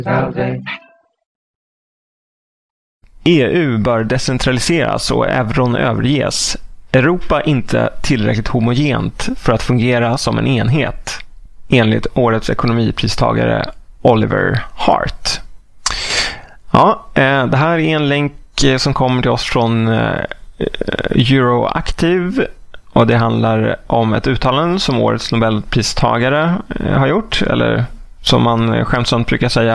EU bör decentraliseras och euron överges. Europa inte tillräckligt homogent för att fungera som en enhet, enligt årets ekonomipristagare Oliver Hart. Ja, det här är en länk som kommer till oss från Euroactive, och det handlar om ett uttalande som årets Nobelpristagare har gjort, eller som man skämtsamt brukar säga,